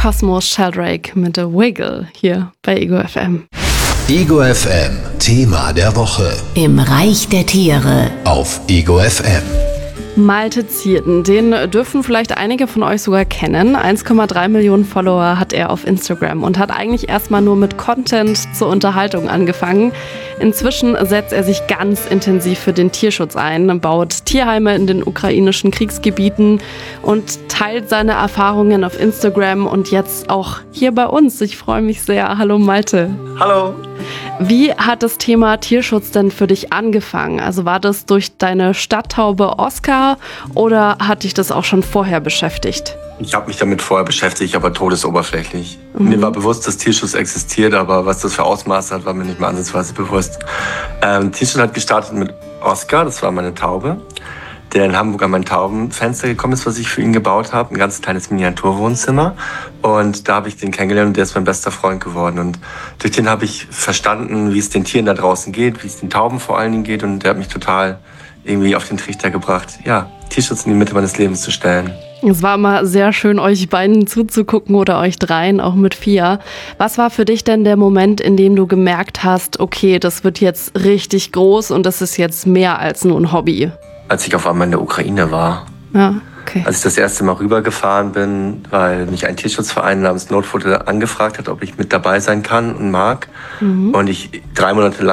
Cosmos Sheldrake mit The Wiggle hier bei Ego FM. Ego FM, Thema der Woche. Im Reich der Tiere. Auf Ego FM. Malte Zierden, den dürfen vielleicht einige von euch sogar kennen. 1,3 Millionen Follower hat er auf Instagram und hat eigentlich erstmal nur mit Content zur Unterhaltung angefangen. Inzwischen setzt er sich ganz intensiv für den Tierschutz ein, baut Tierheime in den ukrainischen Kriegsgebieten und teilt seine Erfahrungen auf Instagram und jetzt auch hier bei uns. Ich freue mich sehr. Hallo Malte. Hallo. Wie hat das Thema Tierschutz denn für dich angefangen? Also war das durch deine Stadttaube Oscar oder hat dich das auch schon vorher beschäftigt? Ich habe mich damit vorher beschäftigt, aber todesoberflächlich. Mir war bewusst, dass Tierschutz existiert, aber was das für Ausmaße hat, war mir nicht mal ansatzweise bewusst. Tierschutz hat gestartet mit Oscar, das war meine Taube, der in Hamburg an mein Taubenfenster gekommen ist, was ich für ihn gebaut habe. Ein ganz kleines Miniaturwohnzimmer. Und da habe ich den kennengelernt und der ist mein bester Freund geworden. Und durch den habe ich verstanden, wie es den Tieren da draußen geht, wie es den Tauben vor allen Dingen geht. Und der hat mich total irgendwie auf den Trichter gebracht, ja, Tierschutz in die Mitte meines Lebens zu stellen. Es war immer sehr schön, euch beiden zuzugucken oder euch dreien, auch mit Fia. Was war für dich denn der Moment, in dem du gemerkt hast, okay, das wird jetzt richtig groß und das ist jetzt mehr als nur ein Hobby? Als ich auf einmal in der Ukraine war. Ja, okay. Als ich das erste Mal rübergefahren bin, weil mich ein Tierschutzverein namens Notfoto angefragt hat, ob ich mit dabei sein kann und mag. Und ich 3 Monate lang